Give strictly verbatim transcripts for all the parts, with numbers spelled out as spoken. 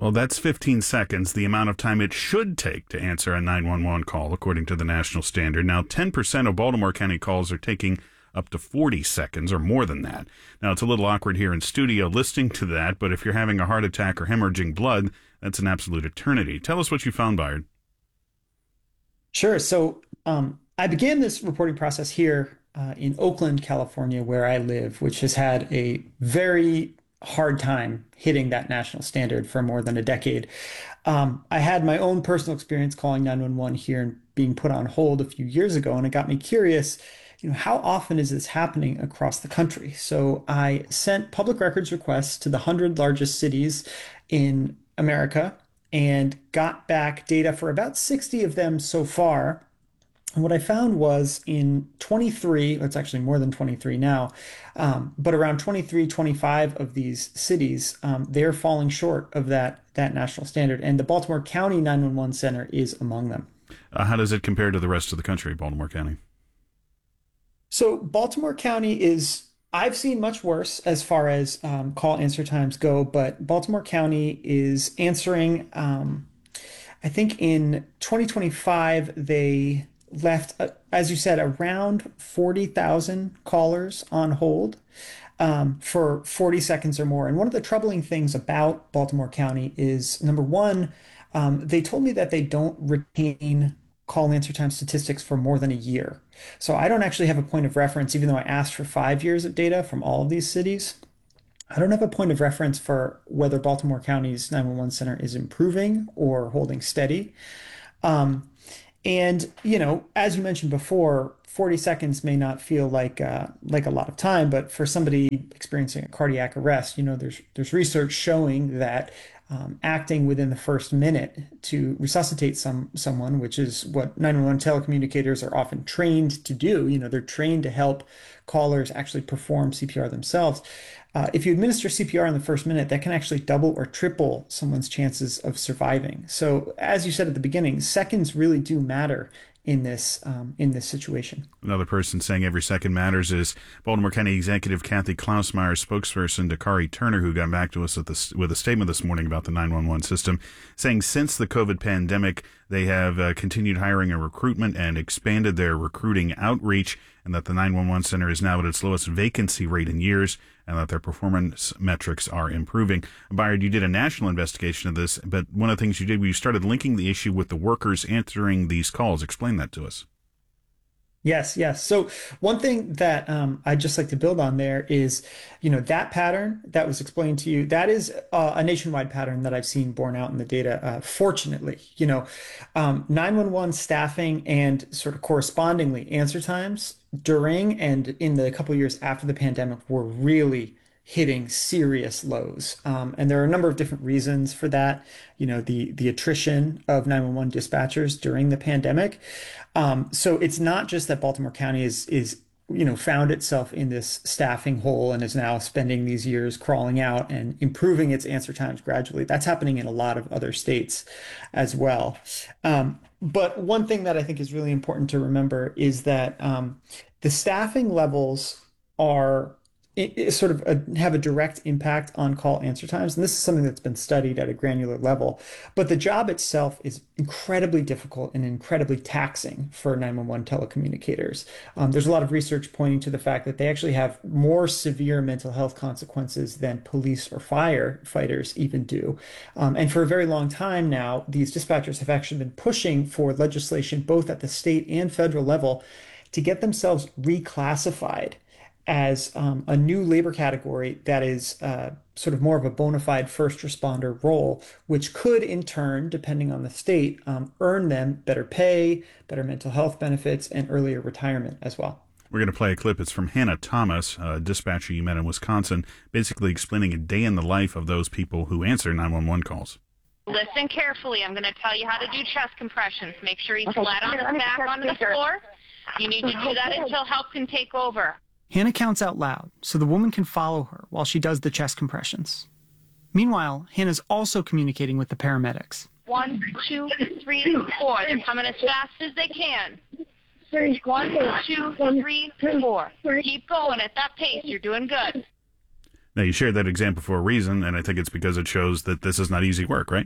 Well, that's fifteen seconds, the amount of time it should take to answer a nine one one call, according to the national standard. Now, ten percent of Baltimore County calls are taking up to forty seconds or more than that. Now, it's a little awkward here in studio listening to that, but if you're having a heart attack or hemorrhaging blood, that's an absolute eternity. Tell us what you found, Bayard. Sure. So um, I began this reporting process here uh, in Oakland, California, where I live, which has had a very hard time hitting that national standard for more than a decade. Um, I had my own personal experience calling nine one one here and being put on hold a few years ago, and it got me curious, you know, how often is this happening across the country? So I sent public records requests to the one hundred largest cities in America and got back data for about sixty of them so far. And what I found was in twenty-three, it's actually more than twenty-three now, um, but around twenty-three, twenty-five of these cities, um, they're falling short of that, that national standard. And the Baltimore County nine one one Center is among them. Uh, how does it compare to the rest of the country, Baltimore County? So Baltimore County is, I've seen much worse as far as um, call answer times go, but Baltimore County is answering, um, I think in twenty twenty-five, they left, uh, as you said, around forty thousand callers on hold um, for forty seconds or more. And one of the troubling things about Baltimore County is, number one, um, they told me that they don't retain call and answer time statistics for more than a year. So I don't actually have a point of reference, even though I asked for five years of data from all of these cities. I don't have a point of reference for whether Baltimore County's nine one one center is improving or holding steady. Um, And, you know, as you mentioned before, forty seconds may not feel like uh, like a lot of time, but for somebody experiencing a cardiac arrest, you know, there's there's research showing that um, acting within the first minute to resuscitate some someone, which is what nine one one telecommunicators are often trained to do. You know, they're trained to help callers actually perform C P R themselves. Uh, if you administer C P R in the first minute, that can actually double or triple someone's chances of surviving. So, as you said at the beginning, seconds really do matter in this um, in this situation. Another person saying every second matters is Baltimore County Executive Kathy Klausmeyer, spokesperson Dakari Turner, who got back to us at this, with a statement this morning about the nine one one system, saying since the COVID pandemic, they have uh, continued hiring and recruitment and expanded their recruiting outreach, and that the nine one one center is now at its lowest vacancy rate in years, and that their performance metrics are improving. Bayard, you did a national investigation of this, but one of the things you did, you started linking the issue with the workers answering these calls. Explain that to us. Yes, yes. So one thing that um, I'd just like to build on there is, you know, that pattern that was explained to you, that is uh, a nationwide pattern that I've seen borne out in the data. Uh, fortunately, you know, um, nine one one staffing and sort of correspondingly answer times during and in the couple of years after the pandemic were really hitting serious lows. Um, and there are a number of different reasons for that. You know, the the attrition of nine one one dispatchers during the pandemic. Um, so it's not just that Baltimore County is is you know found itself in this staffing hole and is now spending these years crawling out and improving its answer times gradually. That's happening in a lot of other states as well. Um, but one thing that I think is really important to remember is that um, the staffing levels are it, it sort of a, have a direct impact on call answer times. And this is something that's been studied at a granular level. But the job itself is incredibly difficult and incredibly taxing for nine one one telecommunicators. Um, there's a lot of research pointing to the fact that they actually have more severe mental health consequences than police or firefighters even do. Um, and for a very long time now, these dispatchers have actually been pushing for legislation, both at the state and federal level, to get themselves reclassified as um, a new labor category that is uh, sort of more of a bona fide first responder role, which could in turn, depending on the state, um, earn them better pay, better mental health benefits, and earlier retirement as well. We're going to play a clip. It's from Hannah Thomas, a dispatcher you met in Wisconsin, basically explaining a day in the life of those people who answer nine one one calls. Listen carefully. I'm going to tell you how to do chest compressions. Make sure he's okay. flat on his back onto the floor. You need to do that until help can take over. Hannah counts out loud so the woman can follow her while she does the chest compressions. Meanwhile, Hannah's also communicating with the paramedics. One, two, three, four. They're coming as fast as they can. One, two, three, four. Keep going at that pace. You're doing good. Now, you shared that example for a reason, and I think it's because it shows that this is not easy work, right?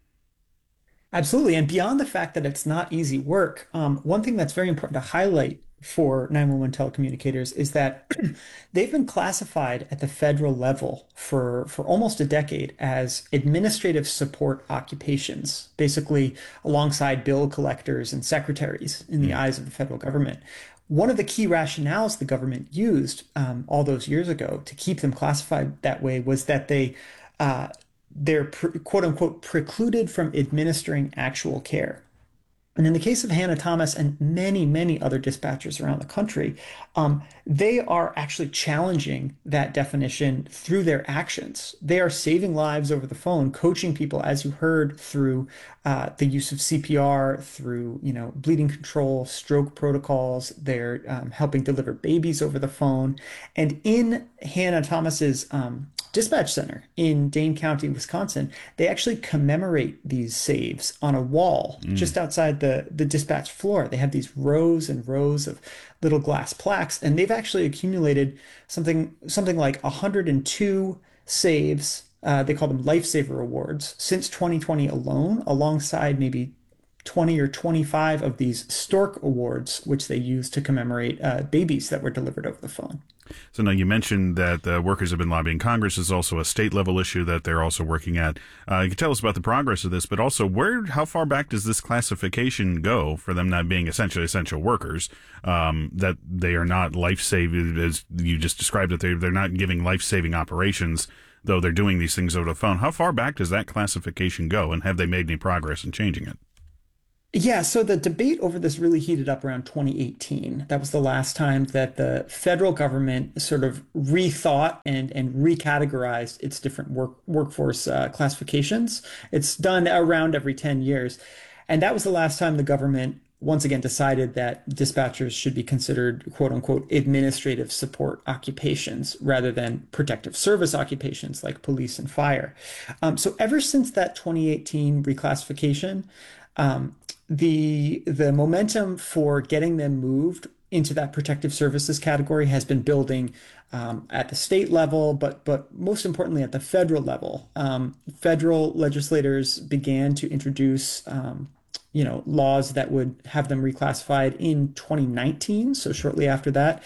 Absolutely. And beyond the fact that it's not easy work, um, one thing that's very important to highlight for nine one one telecommunicators is that they've been classified at the federal level for, for almost a decade as administrative support occupations, basically alongside bill collectors and secretaries in the eyes of the federal government. One of the key rationales the government used um, all those years ago to keep them classified that way was that they uh, they're quote unquote precluded from administering actual care. And in the case of Hannah Thomas and many, many other dispatchers around the country, um, they are actually challenging that definition through their actions. They are saving lives over the phone, coaching people, as you heard, through uh, the use of C P R, through you know bleeding control, stroke protocols. They're um, helping deliver babies over the phone. And in Hannah Thomas's um, dispatch center in Dane County, Wisconsin, they actually commemorate these saves on a wall mm. just outside the, the dispatch floor. They have these rows and rows of little glass plaques, and they've actually accumulated something something like one hundred two saves. Uh, they call them Lifesaver Awards since twenty twenty alone, alongside maybe twenty or twenty-five of these Stork Awards, which they use to commemorate uh, babies that were delivered over the phone. So now you mentioned that the workers have been lobbying Congress. Is also a state level issue that they're also working at. Uh, you can tell us about the progress of this, but also where, how far back does this classification go for them not being essentially essential workers? Um, that they are not life saving, as you just described it. They they're not giving life saving operations, though they're doing these things over the phone. How far back does that classification go, and have they made any progress in changing it? Yeah, so the debate over this really heated up around twenty eighteen. That was the last time that the federal government sort of rethought and, and recategorized its different work, workforce uh, classifications. It's done around every ten years. And that was the last time the government once again decided that dispatchers should be considered, quote unquote, administrative support occupations rather than protective service occupations like police and fire. Um, so ever since that twenty eighteen reclassification, um, the the momentum for getting them moved into that protective services category has been building um, at the state level, but but most importantly at the federal level. Um, federal legislators began to introduce um, you know laws that would have them reclassified in twenty nineteen, so shortly after that.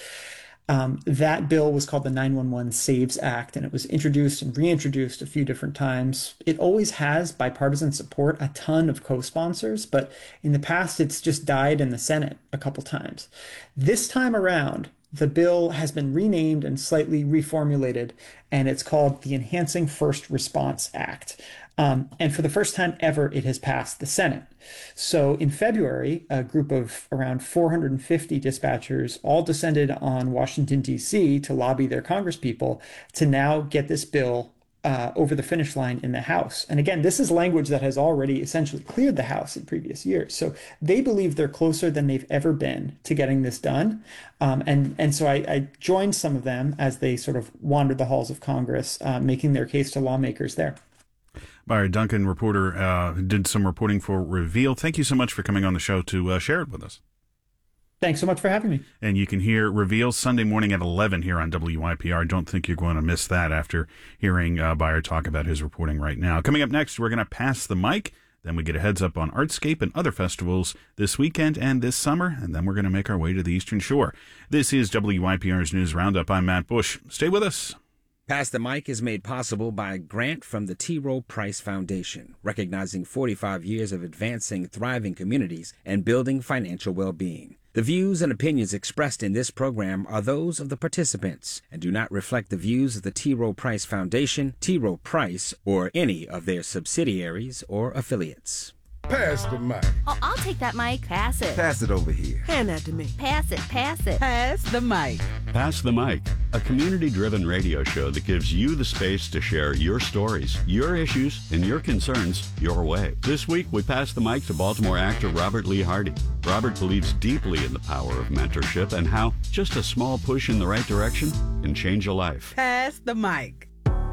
Um, that bill was called the nine one one Saves Act, and it was introduced and reintroduced a few different times. It always has bipartisan support, a ton of co-sponsors, but in the past, it's just died in the Senate a couple times. This time around, the bill has been renamed and slightly reformulated, and it's called the Enhancing First Response Act. Um, and for the first time ever, it has passed the Senate. So in February, a group of around four hundred fifty dispatchers all descended on Washington, D C to lobby their congresspeople to now get this bill uh, over the finish line in the House. And again, this is language that has already essentially cleared the House in previous years. So they believe they're closer than they've ever been to getting this done. Um, and, and so I, I joined some of them as they sort of wandered the halls of Congress, uh, making their case to lawmakers there. Byron Duncan, reporter, uh, did some reporting for Reveal. Thank you so much for coming on the show to uh, share it with us. Thanks so much for having me. And you can hear Reveal Sunday morning at eleven here on W I P R. Don't think you're going to miss that after hearing uh, Byron talk about his reporting right now. Coming up next, we're going to pass the mic. Then we get a heads up on Artscape and other festivals this weekend and this summer. And then we're going to make our way to the Eastern Shore. This is W I P R's News Roundup. I'm Matt Bush. Stay with us. Pass the Mic is made possible by a grant from the T. Rowe Price Foundation, recognizing forty-five years of advancing thriving communities and building financial well-being. The views and opinions expressed in this program are those of the participants and do not reflect the views of the T. Rowe Price Foundation, T. Rowe Price, or any of their subsidiaries or affiliates. Pass the mic. Oh, I'll take that mic. Pass it. Pass it over here. Hand that to me. Pass it. Pass it. Pass the mic. Pass the Mic, a community-driven radio show that gives you the space to share your stories, your issues, and your concerns your way. This week, we pass the mic to Baltimore actor Robert Lee Hardy. Robert believes deeply in the power of mentorship and how just a small push in the right direction can change a life. Pass the mic.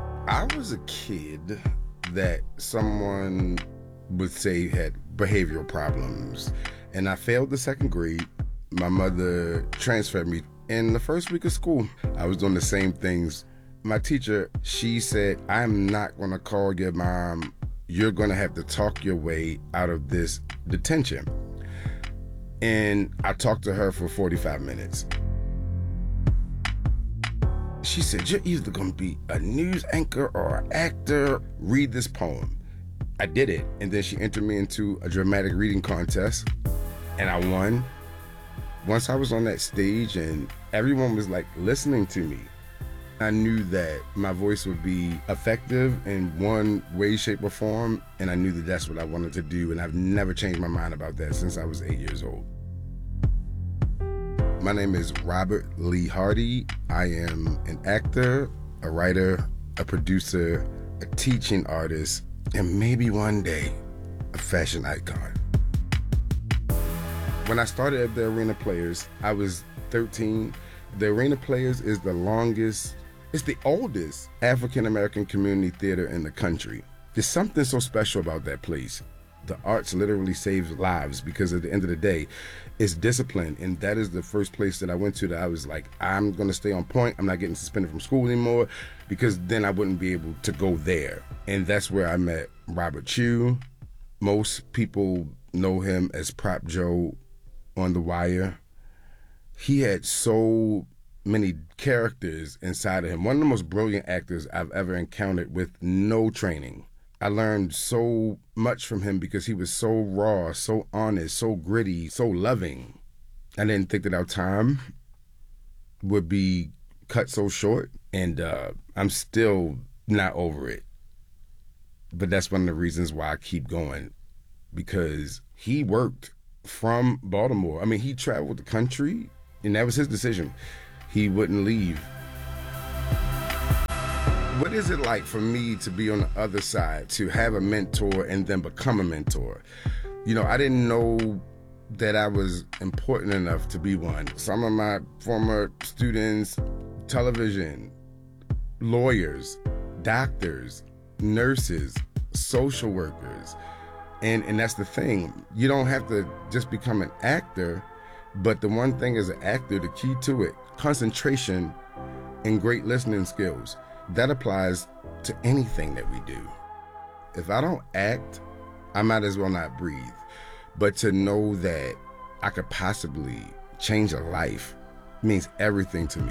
I was a kid that someone would say had behavioral problems, and I failed the second grade. My mother transferred me. In the first week of school, I was doing the same things My teacher, she said, I'm not going to call your mom. You're going to have to talk your way out of this detention. And I talked to her for forty-five minutes. She said, you're either going to be a news anchor or an actor. Read this poem. I did it. And then she entered me into a dramatic reading contest, and I won. Once I was on that stage and everyone was like listening to me, I knew that my voice would be effective in one way, shape, or form, and I knew that that's what I wanted to do, and I've never changed my mind about that since I was eight years old. My name is Robert Lee Hardy. I am an actor, a writer, a producer, a teaching artist, and maybe one day, a fashion icon. When I started at the Arena Players, I was thirteen. The Arena Players is the longest, it's the oldest African-American community theater in the country. There's something so special about that place. The arts literally saves lives because at the end of the day, it's discipline. And that is the first place that I went to that I was like, I'm gonna stay on point. I'm not getting suspended from school anymore, because then I wouldn't be able to go there. And that's where I met Robert Chew. Most people know him as Prop Joe on The Wire. He had so many characters inside of him. One of the most brilliant actors I've ever encountered with no training. I learned so much from him because he was so raw, so honest, so gritty, so loving. I didn't think that our time would be cut so short, and uh, I'm still not over it. But that's one of the reasons why I keep going, because he worked from Baltimore. I mean, he traveled the country, and that was his decision. He wouldn't leave. What is it like for me to be on the other side, to have a mentor and then become a mentor? You know, I didn't know that I was important enough to be one. Some of my former students, television, lawyers, doctors, nurses, social workers. And, and that's the thing. You don't have to just become an actor, but the one thing as an actor, the key to it, concentration and great listening skills. That applies to anything that we do. If I don't act, I might as well not breathe. But to know that I could possibly change a life means everything to me.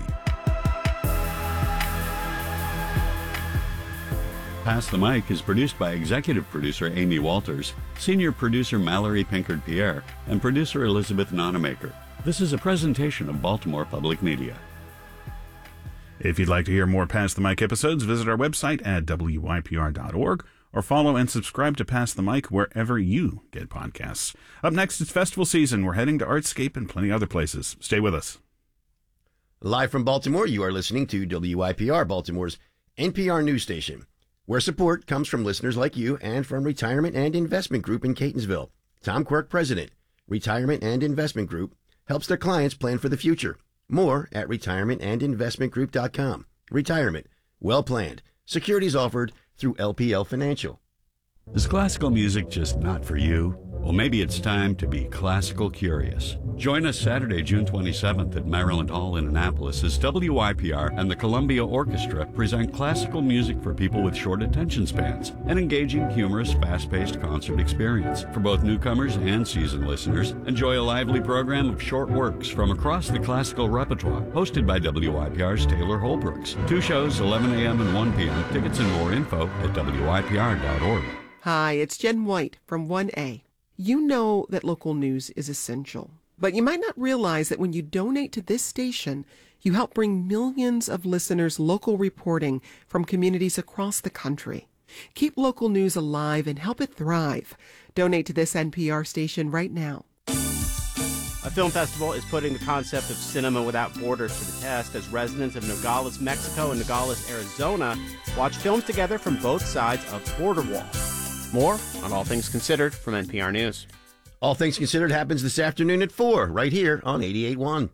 Pass the Mic is produced by executive producer Amy Walters, senior producer Mallory Pinkard-Pierre, and producer Elizabeth Nonamaker. This is a presentation of Baltimore Public Media. If you'd like to hear more Pass the Mic episodes, visit our website at W Y P R dot org or follow and subscribe to Pass the Mic wherever you get podcasts. Up next, it's festival season. We're heading to Artscape and plenty other places. Stay with us. Live from Baltimore, you are listening to W Y P R, Baltimore's N P R news station, where support comes from listeners like you and from Retirement and Investment Group in Catonsville. Tom Quirk, president. Retirement and Investment Group helps their clients plan for the future. More at retirement and investment group dot com. Retirement, well planned. Securities offered through L P L Financial. Is classical music just not for you? Well, maybe it's time to be classical curious. Join us Saturday, June twenty-seventh at Maryland Hall in Annapolis as W Y P R and the Columbia Orchestra present classical music for people with short attention spans, an engaging, humorous, fast-paced concert experience. For both newcomers and seasoned listeners, enjoy a lively program of short works from across the classical repertoire, hosted by W Y P R's Taylor Holbrooks. Two shows, eleven a.m. and one p.m. Tickets and more info at W Y P R dot org. Hi, it's Jen White from one A. You know that local news is essential, but you might not realize that when you donate to this station, you help bring millions of listeners local reporting from communities across the country. Keep local news alive and help it thrive. Donate to this N P R station right now. A film festival is putting the concept of cinema without borders to the test as residents of Nogales, Mexico and Nogales, Arizona watch films together from both sides of the border wall. More on All Things Considered from N P R News. All Things Considered happens this afternoon at four, right here on eighty-eight point one.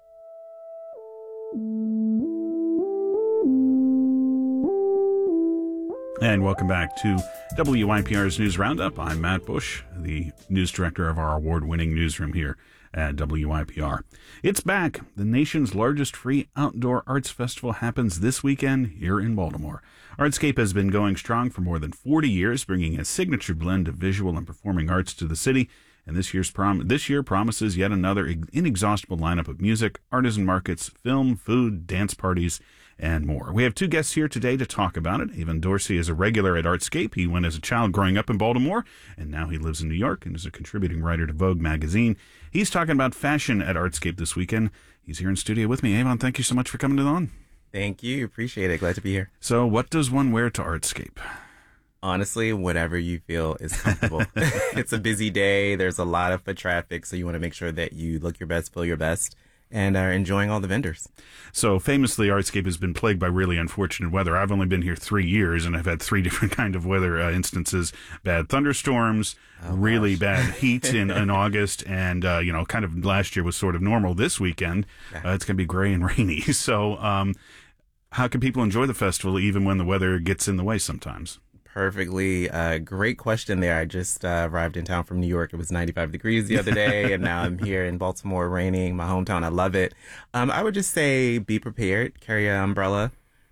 And welcome back to W Y P R's News Roundup. I'm Matt Bush, the news director of our award-winning newsroom here at W I P R. It's back. The nation's largest free outdoor arts festival happens this weekend here in Baltimore. Artscape has been going strong for more than forty years, bringing a signature blend of visual and performing arts to the city. And this year's prom- this year promises yet another inexhaustible lineup of music, artisan markets, film, food, dance parties, and more. We have two guests here today to talk about it. Avon Dorsey is a regular at Artscape. He went as a child growing up in Baltimore, and now he lives in New York and is a contributing writer to Vogue magazine. He's talking about fashion at Artscape this weekend. He's here in studio with me. Avon, thank you so much for coming on. Thank you. Appreciate it. Glad to be here. So what does one wear to Artscape? Honestly, whatever you feel is comfortable. It's a busy day. There's a lot of foot traffic, so you want to make sure that you look your best, feel your best, and are enjoying all the vendors. So famously, Artscape has been plagued by really unfortunate weather. I've only been here three years, and I've had three different kind of weather uh, instances: bad thunderstorms, oh, really gosh. bad heat in, in August, and uh, you know, kind of last year was sort of normal. This weekend, uh, it's going to be gray and rainy. So, um, how can people enjoy the festival even when the weather gets in the way sometimes? Perfectly. Uh, great question there. I just uh, arrived in town from New York. It was ninety-five degrees the other day, and now I'm here in Baltimore, raining, my hometown. I love it. Um, I would just say be prepared. Carry an umbrella.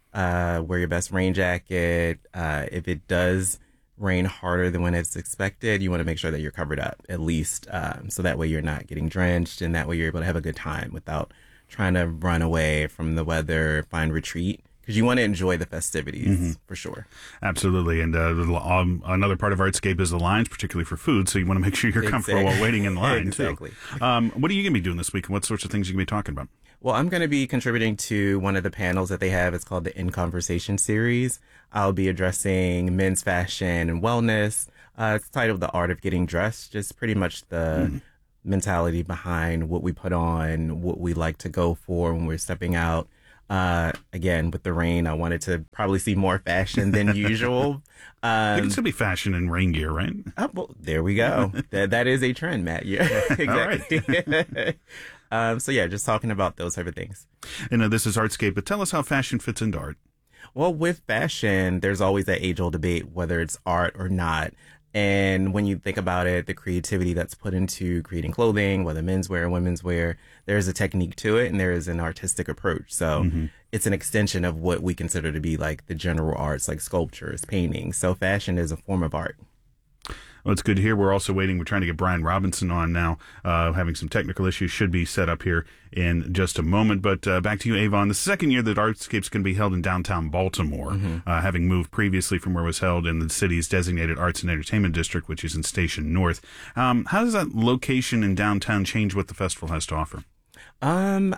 Uh, wear your best rain jacket. Uh, if it does rain harder than when it's expected, you want to make sure that you're covered up, at least, um, so that way you're not getting drenched, and that way you're able to have a good time without trying to run away from the weather, find retreat. Because you want to enjoy the festivities, mm-hmm. for sure. Absolutely. And uh, um, another part of Artscape is the lines, particularly for food. So you want to make sure you're comfortable exactly. while waiting in line, exactly. too. Um, what are you going to be doing this week? And what sorts of things are you going to be talking about? Well, I'm going to be contributing to one of the panels that they have. It's called the In Conversation series. I'll be addressing men's fashion and wellness. Uh, it's titled The Art of Getting Dressed, just pretty much the mm. mentality behind what we put on, what we like to go for when we're stepping out. Uh, again, with the rain, I wanted to probably see more fashion than usual. Um, I think it's going to be fashion and rain gear, right? Oh, well, there we go. that That is a trend, Matt. Yeah, exactly. Right. um, so, yeah, just talking about those type of things. And uh, this is Artscape, but tell us how fashion fits into art. Well, with fashion, there's always that age-old debate whether it's art or not. And when you think about it, the creativity that's put into creating clothing, whether men's wear or women's wear, there's a technique to it and there is an artistic approach. So mm-hmm. it's an extension of what we consider to be like the general arts, like sculptures, painting. So fashion is a form of art. Well, it's good to hear. We're also waiting. We're trying to get Brian Robinson on now, uh, having some technical issues. Should be set up here in just a moment. But uh, back to you, Avon. The second year that Artscape's going to be held in downtown Baltimore, mm-hmm. uh, having moved previously from where it was held in the city's designated Arts and Entertainment District, which is in Station North. Um, how does that location in downtown change what the festival has to offer? Um,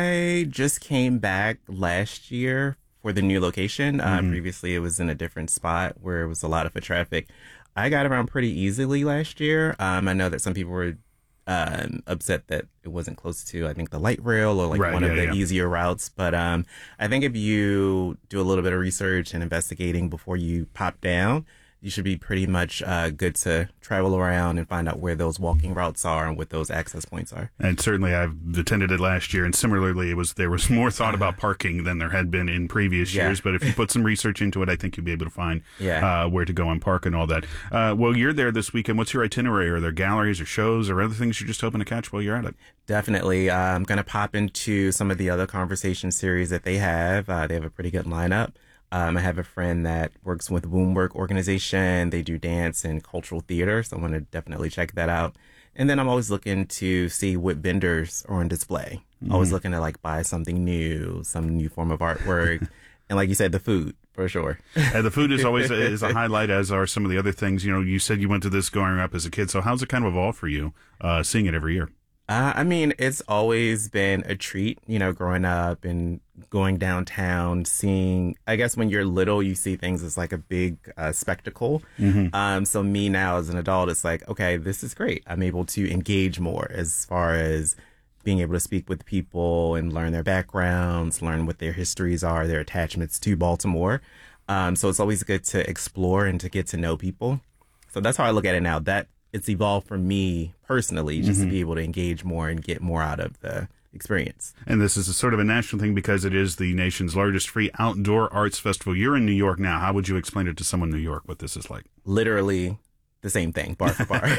I just came back last year for the new location. Mm-hmm. Uh, previously, it was in a different spot where it was a lot of foot traffic. I got around pretty easily last year. Um, I know that some people were um, upset that it wasn't close to, I think, the light rail or like right, one yeah, of the yeah. easier routes. But um, I think if you do a little bit of research and investigating before you pop down, you should be pretty much uh, good to travel around and find out where those walking routes are and what those access points are. And certainly I've attended it last year, and similarly it was there was more thought about parking than there had been in previous yeah. years. But if you put some research into it, I think you'll be able to find yeah. uh, where to go and park and all that. Uh, well, you're there this weekend. What's your itinerary? Are there galleries or shows or other things you're just hoping to catch while you're at it? Definitely. Uh, I'm going to pop into some of the other conversation series that they have. Uh, they have a pretty good lineup. Um, I have a friend that works with Wombwork organization. They do dance and cultural theater, so I want to definitely check that out. And then I'm always looking to see what vendors are on display. Mm-hmm. Always looking to like buy something new, some new form of artwork. And like you said, the food, for sure. And the food is always a, is a highlight, as are some of the other things. You know, you said you went to this growing up as a kid, so how's it kind of evolved for you, uh, seeing it every year? Uh, I mean, it's always been a treat, you know, growing up and going downtown, seeing, I guess when you're little, you see things as like a big uh, spectacle. Mm-hmm. Um, so me now as an adult, it's like, okay, this is great. I'm able to engage more as far as being able to speak with people and learn their backgrounds, learn what their histories are, their attachments to Baltimore. Um, so it's always good to explore and to get to know people. So that's how I look at it now. That it's evolved for me personally, just mm-hmm. to be able to engage more and get more out of the experience. And this is a sort of a national thing because it is the nation's largest free outdoor arts festival. You're in New York now. How would you explain it to someone in New York, what this is like? Literally the same thing, bar for bar.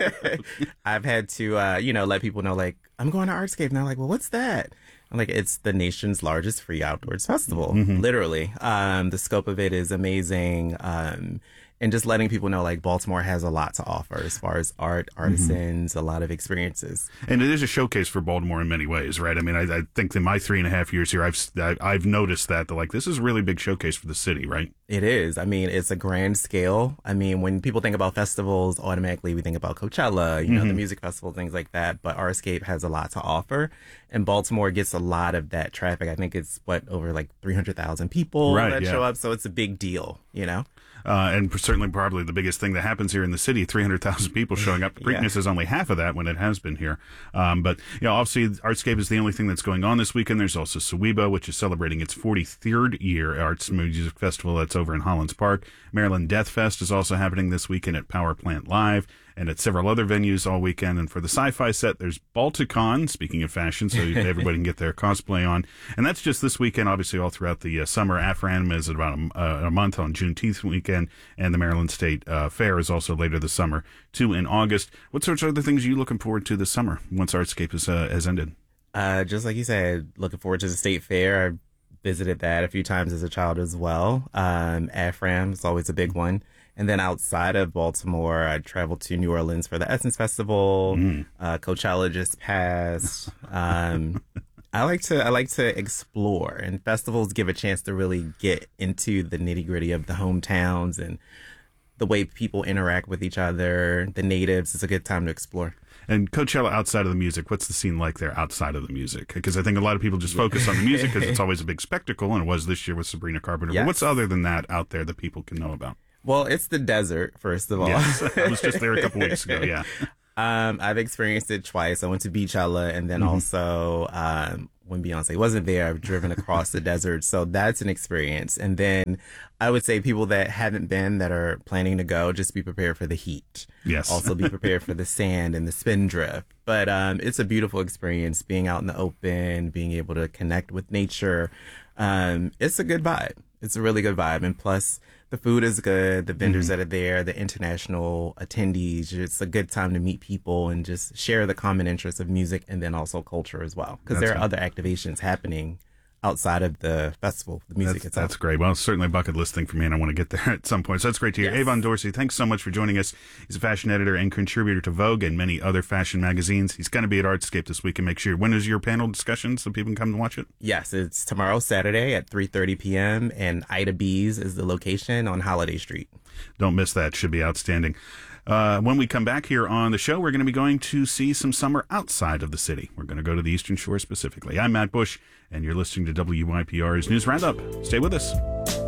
I've had to, uh, you know, let people know, like, I'm going to Artscape. And they're like, well, what's that? I'm like, it's the nation's largest free outdoors festival, mm-hmm. literally. Um, the scope of it is amazing. Um, and just letting people know, like, Baltimore has a lot to offer as far as art, artisans, mm-hmm. a lot of experiences. And it is a showcase for Baltimore in many ways, right? I mean, I, I think in my three and a half years here, I've I've noticed that, like, this is a really big showcase for the city, right? It is. I mean, it's a grand scale. I mean, when people think about festivals, automatically we think about Coachella, you know, mm-hmm. the music festival, things like that. But Artscape has a lot to offer. And Baltimore gets a lot of that traffic. I think it's, what, over like three hundred thousand people right, that yeah. show up. So it's a big deal, you know? Uh, and certainly probably the biggest thing that happens here in the city, three hundred thousand people showing up. Preakness yeah. is only half of that when it has been here. Um, but, you know, obviously Artscape is the only thing that's going on this weekend. There's also Sweebo, which is celebrating its forty-third year Arts Music Festival that's over in Hollands Park. Maryland Death Fest is also happening this weekend at Power Plant Live and at several other venues all weekend. And for the sci-fi set, there's Balticon, speaking of fashion, so everybody can get their cosplay on. And that's just this weekend, obviously all throughout the uh, summer. AfroAnima is about a, uh, a month on Juneteenth weekend, and the Maryland State uh, Fair is also later this summer, too, in August. What sorts of other things are you looking forward to this summer once Artscape is, uh, has ended? Uh, just like you said, looking forward to the State Fair. I visited that a few times as a child as well. Um, AfroAnima is always a big one. And then outside of Baltimore, I traveled to New Orleans for the Essence Festival. Mm. Uh, Coachella just passed. Um, I like to I like to explore, and festivals give a chance to really get into the nitty gritty of the hometowns and the way people interact with each other, the natives. It's a good time to explore. And Coachella, outside of the music, what's the scene like there outside of the music? Because I think a lot of people just focus on the music because it's always a big spectacle, and it was this year with Sabrina Carpenter. Yes. But what's other than that out there that people can know about? Well, it's the desert, first of all. Yes, I was just there a couple weeks ago, yeah. Um, I've experienced it twice. I went to Beachella, and then mm-hmm. also um, when Beyonce wasn't there, I've driven across the desert. So that's an experience. And then I would say people that haven't been, that are planning to go, just be prepared for the heat. Yes. Also be prepared for the sand and the spindrift. But um, it's a beautiful experience, being out in the open, being able to connect with nature. Um, it's a good vibe. It's a really good vibe. And plus, the food is good, the vendors mm-hmm. that are there, the international attendees. It's a good time to meet people and just share the common interests of music and then also culture as well. Because there are right. other activations happening outside of the festival, the music that's, itself. That's great. Well, it's certainly a bucket list thing for me, and I want to get there at some point. So that's great to hear. Yes. Avon Dorsey, thanks so much for joining us. He's a fashion editor and contributor to Vogue and many other fashion magazines. He's going to be at Artscape this week, and make sure. When is your panel discussion so people can come and watch it? Yes, it's tomorrow, Saturday at three thirty p.m., and Ida B's is the location on Holiday Street. Don't miss that. Should be outstanding. Uh, when we come back here on the show, we're going to be going to see some summer outside of the city. We're going to go to the Eastern Shore specifically. I'm Matt Bush, and you're listening to W Y P R's News Roundup. Stay with us.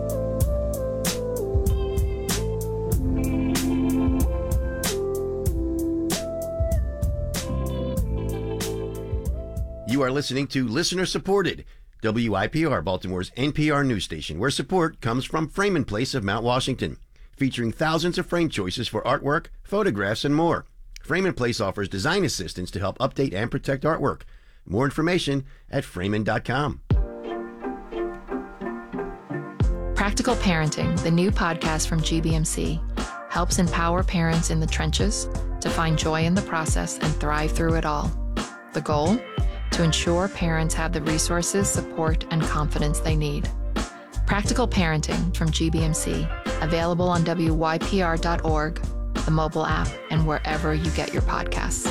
You are listening to Listener Supported, W I P R, Baltimore's N P R news station, where support comes from Frame and Place of Mount Washington, featuring thousands of frame choices for artwork, photographs, and more. Frame and Place offers design assistance to help update and protect artwork. More information at framin dot com. Practical Parenting, the new podcast from G B M C, helps empower parents in the trenches to find joy in the process and thrive through it all. The goal? To ensure parents have the resources, support, and confidence they need. Practical Parenting from G B M C, available on W Y P R dot org, the mobile app, and wherever you get your podcasts.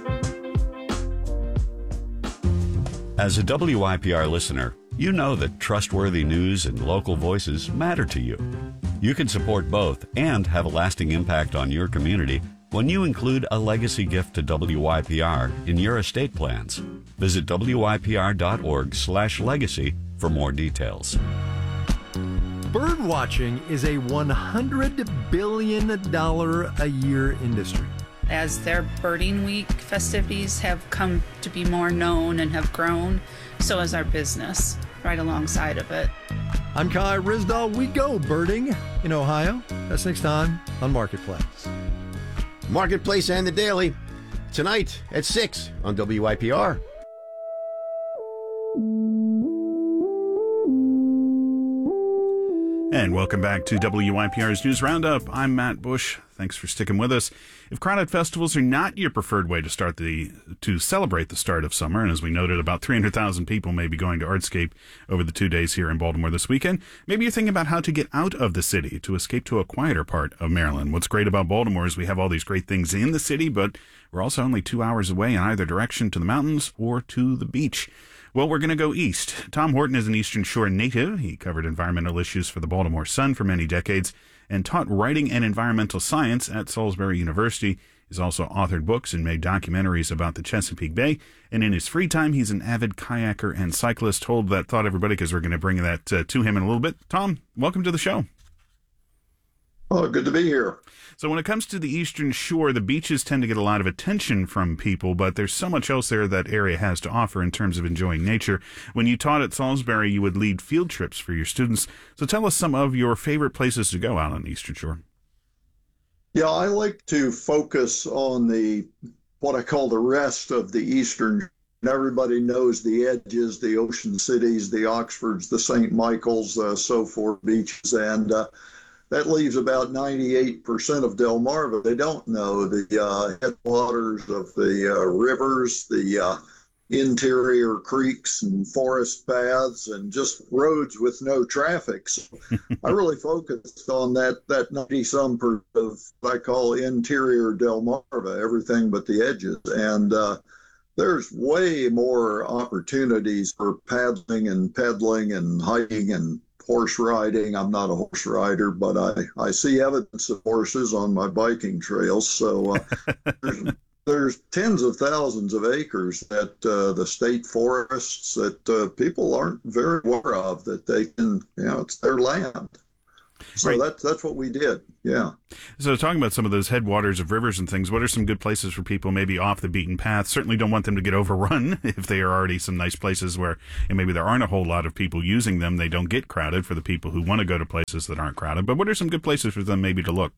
As a W Y P R listener, you know that trustworthy news and local voices matter to you. You can support both and have a lasting impact on your community when you include a legacy gift to W Y P R in your estate plans. Visit W Y P R dot org slash legacy for more details. Bird watching is a one hundred billion dollars a year industry. As their birding week festivities have come to be more known and have grown, so has our business right alongside of it. I'm Kai Risdahl. We go birding in Ohio. That's next time on Marketplace. Marketplace and the Daily, tonight at six on W Y P R. And welcome back to W Y P R's News Roundup. I'm Matt Bush. Thanks for sticking with us. If crowded festivals are not your preferred way to start the to celebrate the start of summer, and as we noted, about three hundred thousand people may be going to Artscape over the two days here in Baltimore this weekend, maybe you're thinking about how to get out of the city to escape to a quieter part of Maryland. What's great about Baltimore is we have all these great things in the city, but we're also only two hours away in either direction to the mountains or to the beach. Well, we're going to go east. Tom Horton is an Eastern Shore native. He covered environmental issues for the Baltimore Sun for many decades and taught writing and environmental science at Salisbury University. He's also authored books and made documentaries about the Chesapeake Bay. And in his free time, he's an avid kayaker and cyclist. Hold that thought, everybody, because we're going to bring that uh, to him in a little bit. Tom, welcome to the show. Oh, good to be here. So when it comes to the Eastern Shore, the beaches tend to get a lot of attention from people, but there's so much else there that area has to offer in terms of enjoying nature. When you taught at Salisbury, you would lead field trips for your students. So tell us some of your favorite places to go out on the Eastern Shore. Yeah, I like to focus on the what I call the rest of the Eastern. Everybody knows the edges, the Ocean Cities, the Oxfords, the Saint Michael's, uh, so forth beaches, and uh, that leaves about ninety-eight percent of Delmarva. They don't know the uh, headwaters of the uh, rivers, the uh, interior creeks and forest paths, and just roads with no traffic. So I really focused on that that ninety-some percent of what I call interior Delmarva, everything but the edges. And uh, there's way more opportunities for paddling and pedaling and hiking and horse riding. I'm not a horse rider, but I, I see evidence of horses on my biking trails. So uh, there's, there's tens of thousands of acres that uh, the state forests that uh, people aren't very aware of, that they can, you know, it's their land. So right. that's, that's what we did. Yeah. So talking about some of those headwaters of rivers and things, what are some good places for people maybe off the beaten path? Certainly don't want them to get overrun if they are already some nice places where and maybe there aren't a whole lot of people using them. They don't get crowded for the people who want to go to places that aren't crowded. But what are some good places for them maybe to look?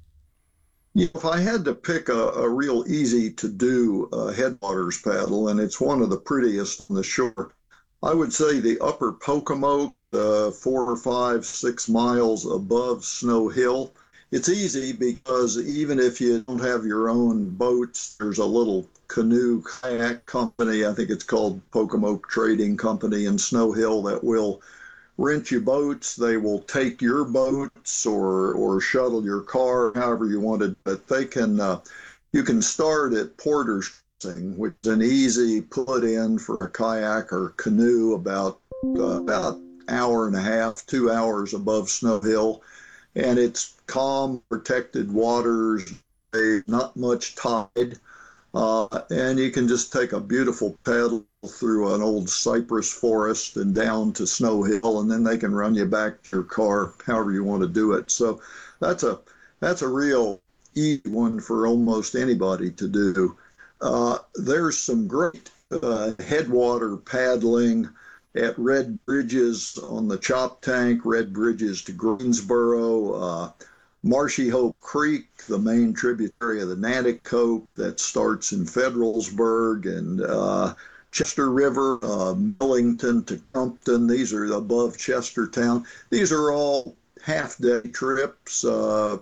Yeah, if I had to pick a, a real easy to do uh, headwaters paddle, and it's one of the prettiest on the shore, I would say the upper Pocomoke, uh, four or five, six miles above Snow Hill. It's easy because even if you don't have your own boats, there's a little canoe kayak company, I think it's called Pocomoke Trading Company in Snow Hill, that will rent you boats. They will take your boats or or shuttle your car, however you want it. But they can, uh, you can start at Porter's Crossing, which is an easy put in for a kayak or canoe, about uh, about hour and a half, two hours above Snow Hill, and it's calm, protected waters, not much tide, uh, and you can just take a beautiful paddle through an old cypress forest and down to Snow Hill, and then they can run you back to your car, however you want to do it. So that's a that's a real easy one for almost anybody to do. Uh, there's some great uh, headwater paddling at Red Bridges on the Choptank, Red Bridges to Greensboro, uh, Marshy Hope Creek, the main tributary of the Nanticoke that starts in Federalsburg, and uh, Chester River, uh, Millington to Compton. These are above Chestertown. These are all half-day trips. Uh,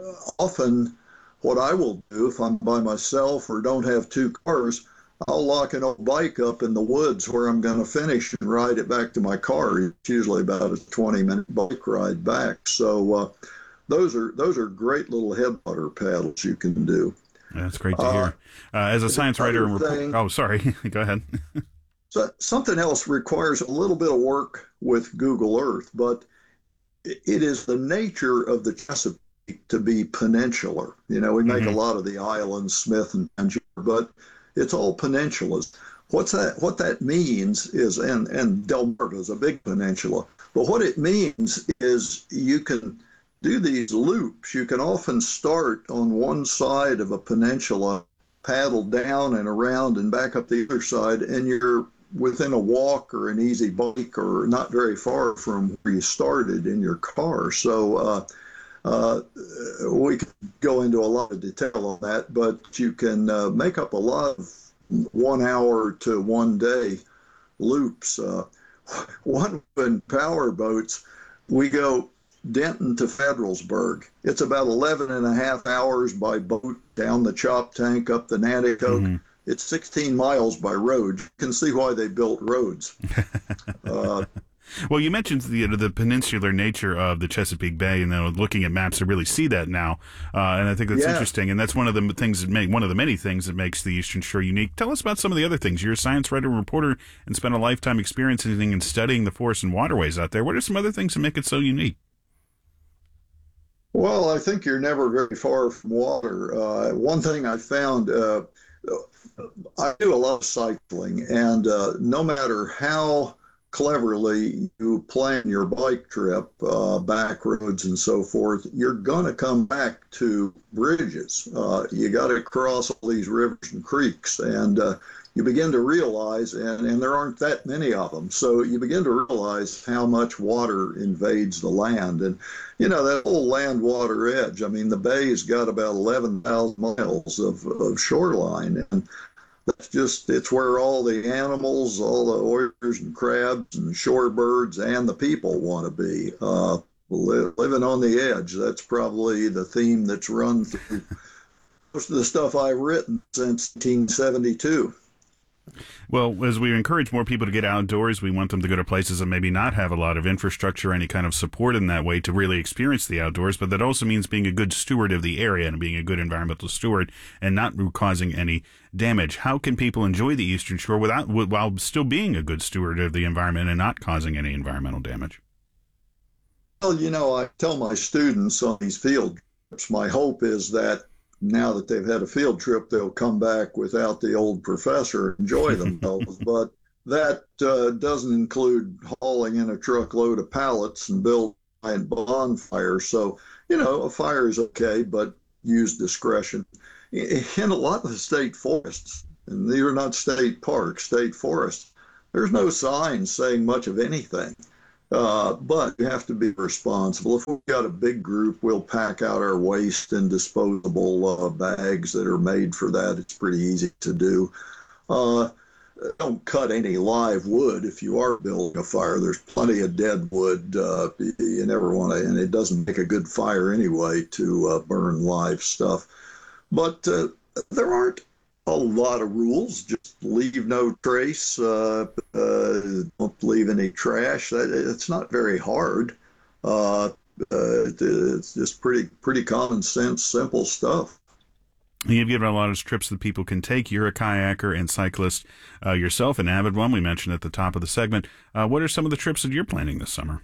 often what I will do if I'm by myself or don't have two cars, I'll lock an old bike up in the woods where I'm going to finish and ride it back to my car. It's usually about a twenty minute bike ride back. So uh, those are those are great little headwater paddles you can do. That's great to hear. Uh, as a science writer and report- oh, sorry, go ahead. So something else requires a little bit of work with Google Earth, but it is the nature of the Chesapeake to be peninsular. You know, we make mm-hmm. a lot of the islands, Smith and Tangier, but it's all peninsulas. What's that? What that means is, and, and Delmarva is a big peninsula, but what it means is you can do these loops. You can often start on one side of a peninsula, paddle down and around and back up the other side, and you're within a walk or an easy bike or not very far from where you started in your car. So uh, uh, we could go into a lot of detail on that, but you can uh, make up a lot of one hour to one day loops. Uh, one in power boats, we go Denton to Federalsburg. It's about eleven and a half hours by boat down the Choptank up the Nanticoke. Mm-hmm. It's sixteen miles by road. You can see why they built roads. uh, Well, you mentioned the the peninsular nature of the Chesapeake Bay, and then looking at maps to really see that now, uh, and I think that's yeah. interesting. And that's one of the things that make one of the many things that makes the Eastern Shore unique. Tell us about some of the other things. You're a science writer and reporter, and spent a lifetime experiencing and studying the forests and waterways out there. What are some other things that make it so unique? Well, I think you're never very far from water. Uh, one thing I found. Uh, I do a lot of cycling, and uh, no matter how cleverly you plan your bike trip, uh, back roads and so forth, you're going to come back to bridges. Uh, you got to cross all these rivers and creeks, and uh, you begin to realize, and, and there aren't that many of them, so you begin to realize how much water invades the land. And, you know, that whole land-water edge, I mean, the bay's got about eleven thousand miles of, of shoreline, and that's just, it's where all the animals, all the oysters and crabs and shorebirds and the people want to be. Uh, li- living on the edge, that's probably the theme that's run through most of the stuff I've written since nineteen seventy-two. Well, as we encourage more people to get outdoors, we want them to go to places that maybe not have a lot of infrastructure or any kind of support in that way to really experience the outdoors, but that also means being a good steward of the area and being a good environmental steward and not causing any damage. How can people enjoy the Eastern Shore without while still being a good steward of the environment and not causing any environmental damage? Well, you know, I tell my students on these field trips, my hope is that now that they've had a field trip, they'll come back without the old professor and enjoy themselves. But that uh, doesn't include hauling in a truckload of pallets and building a bonfire. So, you know, a fire is okay, but use discretion. In a lot of the state forests, and these are not state parks, state forests, there's no signs saying much of anything. Uh, but you have to be responsible. If we've got a big group, we'll pack out our waste in disposable uh, bags that are made for that. It's pretty easy to do. Uh, don't cut any live wood if you are building a fire. There's plenty of dead wood. Uh, you never want to, and it doesn't make a good fire anyway to uh, burn live stuff. But uh, there aren't a lot of rules. Just leave no trace. Uh, uh, don't leave any trash. That, it's not very hard. Uh, uh, it's just pretty pretty common sense, simple stuff. You've given a lot of trips that people can take. You're a kayaker and cyclist uh, yourself, an avid one. We mentioned at the top of the segment. Uh, what are some of the trips that you're planning this summer?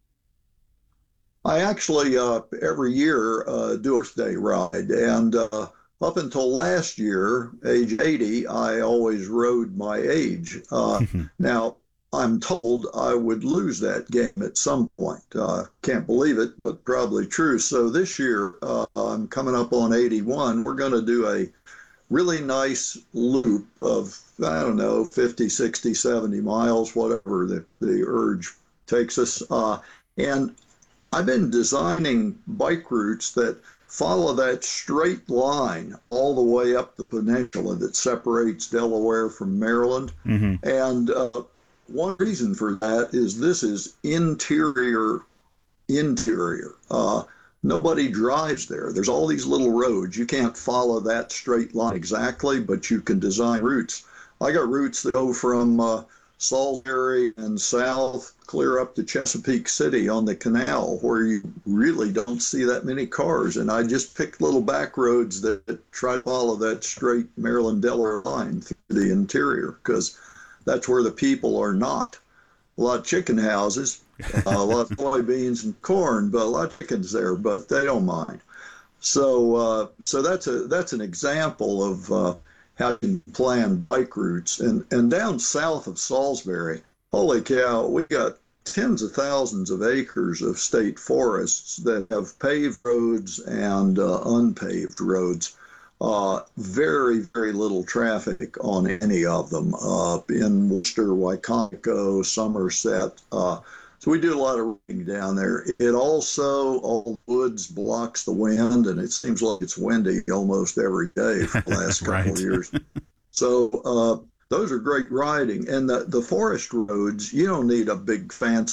I actually uh, every year uh, do a day ride, and uh, up until last year, age eighty, I always rode my age. Uh, now, I'm told I would lose that game at some point. Uh, can't believe it, but probably true. So this year, uh, I'm coming up on eighty-one. We're going to do a really nice loop of, I don't know, fifty, sixty, seventy miles, whatever the, the urge takes us. Uh, and I've been designing bike routes that follow that straight line all the way up the peninsula that separates Delaware from Maryland. Mm-hmm. And uh, one reason for that is this is interior, interior. Uh, nobody drives there. There's all these little roads. You can't follow that straight line exactly, but you can design routes. I got routes that go from uh, Salisbury and south clear up to Chesapeake City on the canal, where you really don't see that many cars. And I just picked little back roads that, that try to follow that straight Maryland-Delaware line through the interior, because that's where the people are not. A lot of chicken houses, uh, a lot of soybeans and corn, but a lot of chickens there, but they don't mind. So, uh, so that's a that's an example of uh, how you can plan bike routes. And, and down south of Salisbury, holy cow, we got tens of thousands of acres of state forests that have paved roads and uh, unpaved roads. Uh, very, very little traffic on any of them uh, in Worcester, Wycomico, Somerset. Uh, so we do a lot of riding down there. It also, all the woods blocks the wind, and it seems like it's windy almost every day for the last couple Right. of years. So uh, those are great riding. And the, the forest roads, you don't need a big fancy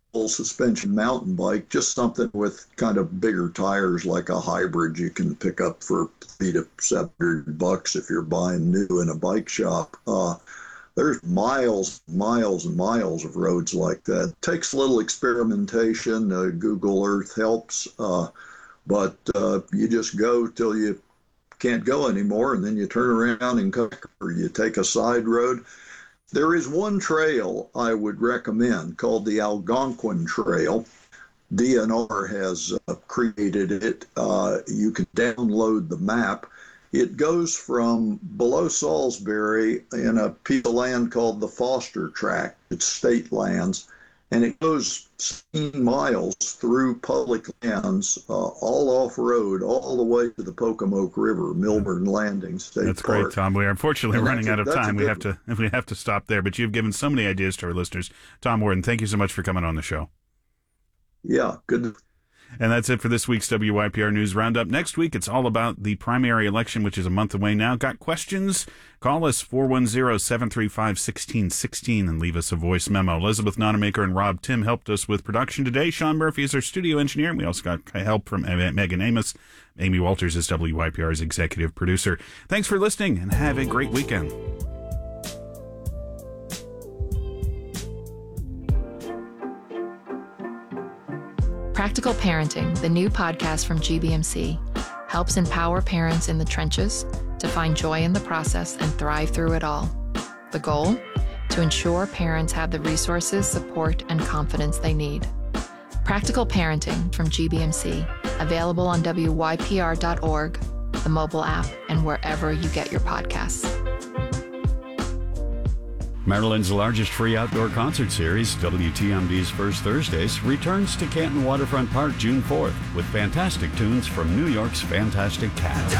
full suspension mountain bike, just something with kind of bigger tires like a hybrid you can pick up for three to seven hundred bucks if you're buying new in a bike shop. Uh, there's miles, miles and miles of roads like that. It takes a little experimentation. Uh, Google Earth helps, uh, but uh, you just go till you can't go anymore, and then you turn around and go, or you take a side road. There is one trail I would recommend called the Algonquin Trail. D N R has uh, created it. Uh, you can download the map. It goes from below Salisbury in a piece of land called the Foster Tract. It's state lands. And it goes sixteen miles through public lands, uh, all off-road, all the way to the Pocomoke River, Milburn Landing State That's Park. great, Tom. We are unfortunately And running that's out a- of that's a time. We good have to we have to stop there. But you've given so many ideas to our listeners. Tom Worden, thank you so much for coming on the show. Yeah, good. And that's it for this week's W Y P R News Roundup. Next week, it's all about the primary election, which is a month away now. Got questions? Call us four one zero, seven three five, one six one six and leave us a voice memo. Elizabeth Nonamaker and Rob Tim helped us with production today. Sean Murphy is our studio engineer, and we also got help from Megan Amos. Amy Walters is W Y P R's executive producer. Thanks for listening, and have a great weekend. Practical Parenting, the new podcast from G B M C, helps empower parents in the trenches to find joy in the process and thrive through it all. The goal? To ensure parents have the resources, support, and confidence they need. Practical Parenting from G B M C, available on W Y P R dot org, the mobile app, and wherever you get your podcasts. Maryland's largest free outdoor concert series, W T M D's First Thursdays, returns to Canton Waterfront Park June fourth with fantastic tunes from New York's Fantastic Cat.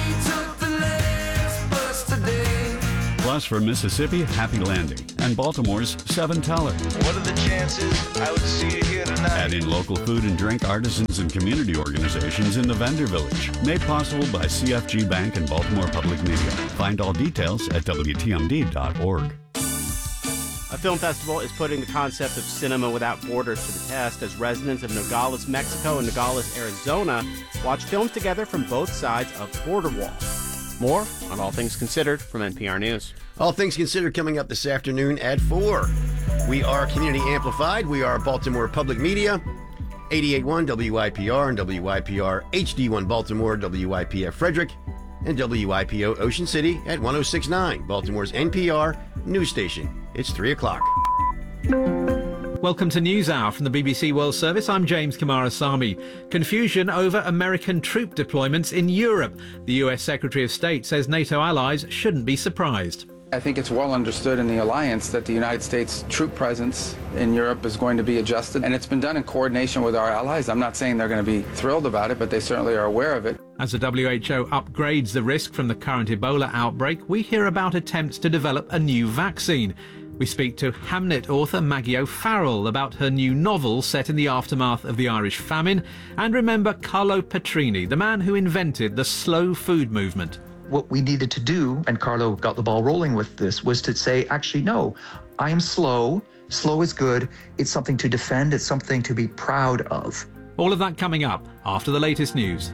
Plus from Mississippi, Happy Landing, and Baltimore's Seven Teller. What are the chances I would see you here tonight? Add in local food and drink artisans and community organizations in the Vendor Village. Made possible by C F G Bank and Baltimore Public Media. Find all details at W T M D dot org. A film festival is putting the concept of cinema without borders to the test as residents of Nogales, Mexico and Nogales, Arizona watch films together from both sides of the border wall. More on All Things Considered from N P R News. All Things Considered coming up this afternoon at four. We are Community Amplified. We are Baltimore Public Media, eighty-eight point one W Y P R and W Y P R H D one Baltimore, W Y P F Frederick, and W I P O Ocean City at one oh six point nine, Baltimore's N P R news station. It's three o'clock. Welcome to NewsHour from the B B C World Service. I'm James Kamarasamy. Confusion over American troop deployments in Europe. The U S Secretary of State says NATO allies shouldn't be surprised. I think it's well understood in the alliance that the United States troop presence in Europe is going to be adjusted, and it's been done in coordination with our allies. I'm not saying they're going to be thrilled about it, but they certainly are aware of it. As the W H O upgrades the risk from the current Ebola outbreak, we hear about attempts to develop a new vaccine. We speak to Hamnet author Maggie O'Farrell about her new novel set in the aftermath of the Irish famine, and remember Carlo Petrini, the man who invented the slow food movement. What we needed to do, and Carlo got the ball rolling with this, was to say, actually, no, I am slow. Slow is good. It's something to defend. It's something to be proud of. All of that coming up after the latest news.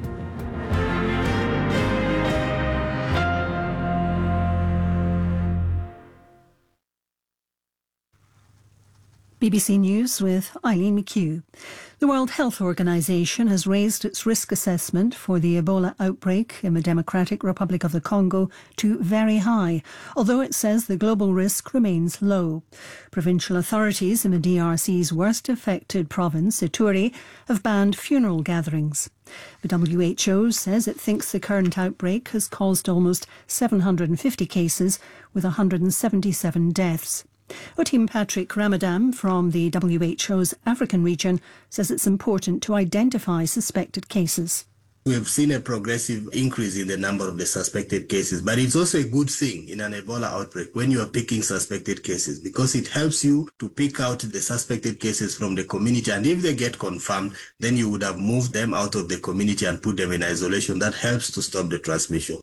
B B C News with Eileen McHugh. The World Health Organization has raised its risk assessment for the Ebola outbreak in the Democratic Republic of the Congo to very high, although it says the global risk remains low. Provincial authorities in the D R C's worst affected province, Ituri, have banned funeral gatherings. The W H O says it thinks the current outbreak has caused almost seven hundred fifty cases with one hundred seventy-seven deaths. Otim Patrick Ramadan from the W H O's African region says it's important to identify suspected cases. We've seen a progressive increase in the number of the suspected cases, but it's also a good thing in an Ebola outbreak when you are picking suspected cases, because it helps you to pick out the suspected cases from the community, and if they get confirmed, then you would have moved them out of the community and put them in isolation. That helps to stop the transmission.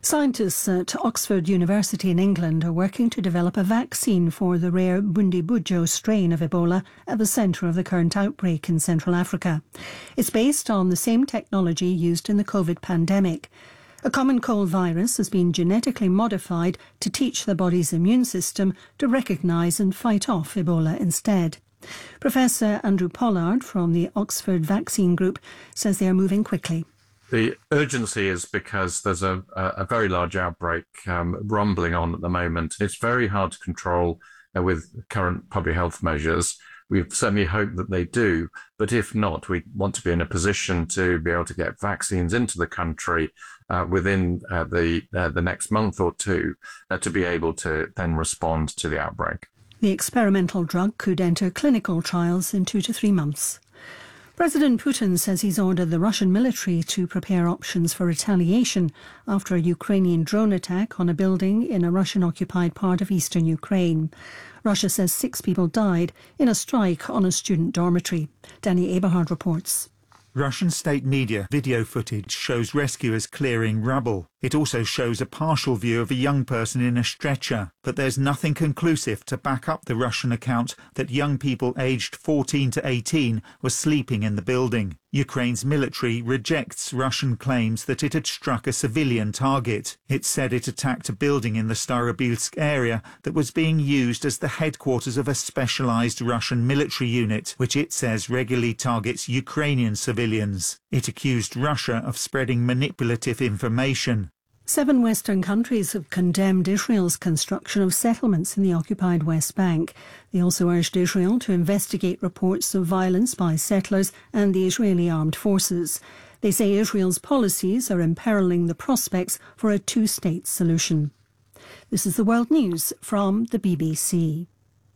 Scientists at Oxford University in England are working to develop a vaccine for the rare Bundibugyo strain of Ebola at the centre of the current outbreak in Central Africa. It's based on the same technology used in the COVID pandemic. A common cold virus has been genetically modified to teach the body's immune system to recognise and fight off Ebola instead. Professor Andrew Pollard from the Oxford Vaccine Group says they are moving quickly. The urgency is because there's a, a very large outbreak um, rumbling on at the moment. It's very hard to control uh, with current public health measures. We certainly hope that they do, but if not, we want to be in a position to be able to get vaccines into the country uh, within uh, the uh, the next month or two uh, to be able to then respond to the outbreak. The experimental drug could enter clinical trials in two to three months. President Putin says he's ordered the Russian military to prepare options for retaliation after a Ukrainian drone attack on a building in a Russian-occupied part of eastern Ukraine. Russia says six people died in a strike on a student dormitory. Danny Eberhard reports. Russian state media video footage shows rescuers clearing rubble. It also shows a partial view of a young person in a stretcher, but there's nothing conclusive to back up the Russian account that young people aged fourteen to eighteen were sleeping in the building. Ukraine's military rejects Russian claims that it had struck a civilian target. It said it attacked a building in the Starobilsk area that was being used as the headquarters of a specialized Russian military unit, which it says regularly targets Ukrainian civilians. It accused Russia of spreading manipulative information. Seven Western countries have condemned Israel's construction of settlements in the occupied West Bank. They also urged Israel to investigate reports of violence by settlers and the Israeli armed forces. They say Israel's policies are imperiling the prospects for a two-state solution. This is the World News from the B B C.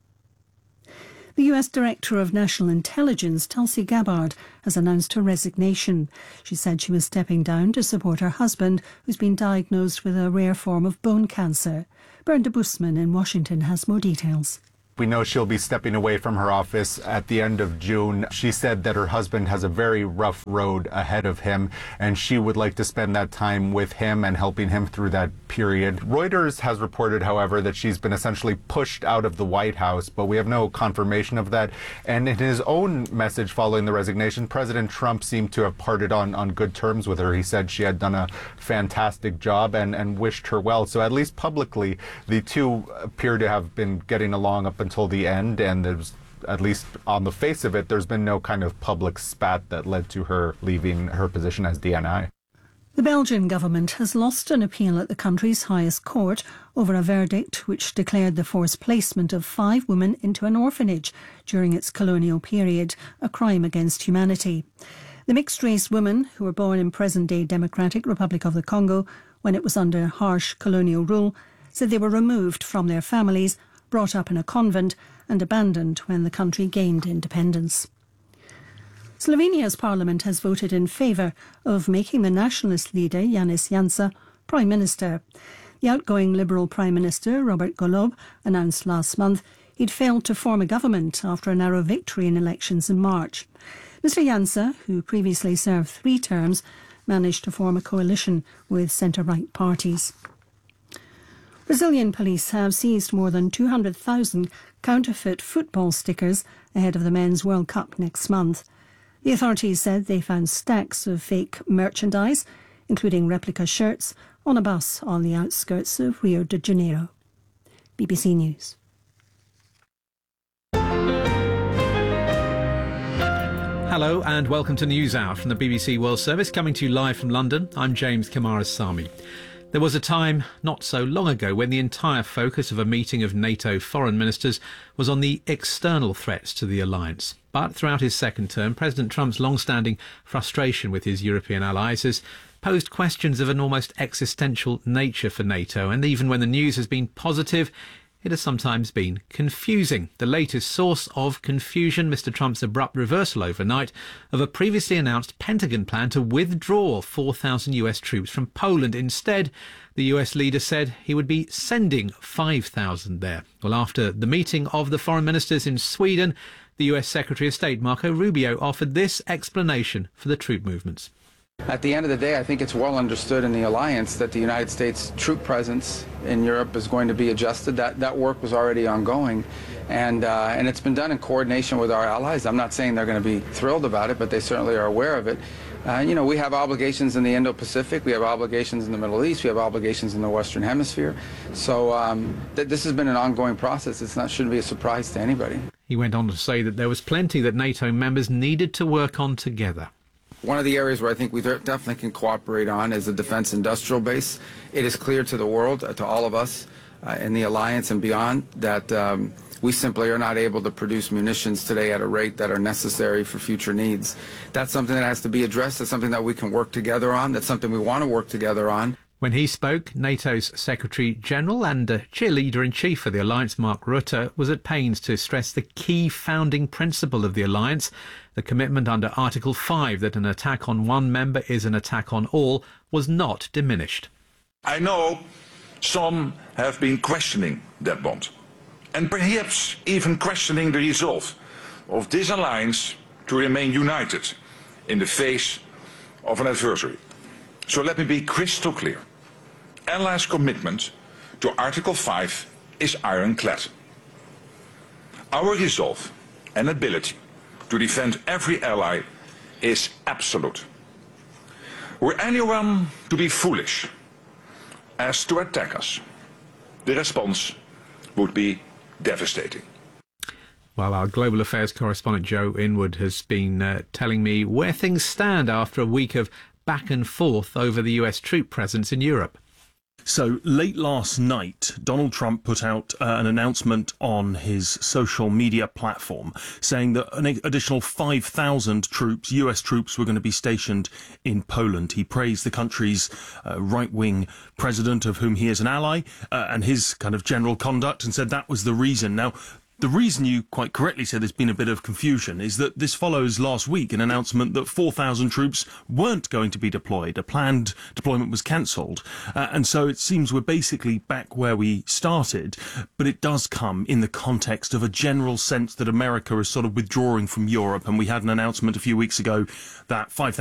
The U S Director of National Intelligence, Tulsi Gabbard, has announced her resignation. She said she was stepping down to support her husband, who's been diagnosed with a rare form of bone cancer. Brenda Busman in Washington has more details. We know she'll be stepping away from her office at the end of June. She said that her husband has a very rough road ahead of him, and she would like to spend that time with him and helping him through that period. Reuters has reported, however, that she's been essentially pushed out of the White House, but we have no confirmation of that. And in his own message following the resignation, President Trump seemed to have parted on, on good terms with her. He said she had done a fantastic job and, and wished her well. So at least publicly, the two appear to have been getting along up until the end, and there's, at least on the face of it, there's been no kind of public spat that led to her leaving her position as D N I. The Belgian government has lost an appeal at the country's highest court over a verdict which declared the forced placement of five women into an orphanage during its colonial period a crime against humanity. The mixed-race women, who were born in present-day Democratic Republic of the Congo when it was under harsh colonial rule, said they were removed from their families, brought up in a convent and abandoned when the country gained independence. Slovenia's parliament has voted in favour of making the nationalist leader Janez Janša prime minister. The outgoing Liberal Prime Minister Robert Golob announced last month he'd failed to form a government after a narrow victory in elections in March. Mister Janša, who previously served three terms, managed to form a coalition with centre-right parties. Brazilian police have seized more than two hundred thousand counterfeit football stickers ahead of the Men's World Cup next month. The authorities said they found stacks of fake merchandise, including replica shirts, on a bus on the outskirts of Rio de Janeiro. B B C News. Hello and welcome to News Hour from the B B C World Service, coming to you live from London. I'm James Kamarasamy. There was a time not so long ago when the entire focus of a meeting of NATO foreign ministers was on the external threats to the alliance. But throughout his second term, President Trump's long-standing frustration with his European allies has posed questions of an almost existential nature for NATO, and even when the news has been positive, it has sometimes been confusing. The latest source of confusion, Mister Trump's abrupt reversal overnight of a previously announced Pentagon plan to withdraw four thousand U S troops from Poland. Instead, the U S leader said he would be sending five thousand there. Well, after the meeting of the foreign ministers in Sweden, the U S Secretary of State Marco Rubio offered this explanation for the troop movements. At the end of the day, I think it's well understood in the alliance that the United States troop presence in Europe is going to be adjusted. That that work was already ongoing, and uh, and it's been done in coordination with our allies. I'm not saying they're going to be thrilled about it, but they certainly are aware of it. Uh, you know, we have obligations in the Indo-Pacific, we have obligations in the Middle East, we have obligations in the Western Hemisphere. So um, th- this has been an ongoing process. It's not shouldn't be a surprise to anybody. He went on to say that there was plenty that NATO members needed to work on together. One of the areas where I think we definitely can cooperate on is the defense industrial base. It is clear to the world, uh, to all of us uh, in the alliance and beyond, that um, we simply are not able to produce munitions today at a rate that are necessary for future needs. That's something that has to be addressed. That's something that we can work together on. That's something we want to work together on. When he spoke, NATO's Secretary-General and uh, Cheerleader-in-Chief for the alliance, Mark Rutte, was at pains to stress the key founding principle of the alliance, the commitment under Article five that an attack on one member is an attack on all, was not diminished. I know some have been questioning that bond, and perhaps even questioning the resolve of this alliance to remain united in the face of an adversary. So let me be crystal clear. Allies' commitment to Article five is ironclad. Our resolve and ability to defend every ally is absolute. Were anyone to be foolish as to attack us, the response would be devastating. Well, our global affairs correspondent Joe Inwood has been uh, telling me where things stand after a week of back and forth over the U S troop presence in Europe. So late last night, Donald Trump put out uh, an announcement on his social media platform saying that an additional five thousand troops, U S troops, were going to be stationed in Poland. He praised the country's uh, right-wing president, of whom he is an ally, uh, and his kind of general conduct, and said that was the reason. Now, the reason you quite correctly said there's been a bit of confusion is that this follows last week an announcement that four thousand troops weren't going to be deployed. A planned deployment was cancelled. Uh, and so it seems we're basically back where we started. But it does come in the context of a general sense that America is sort of withdrawing from Europe. And we had an announcement a few weeks ago that five thousand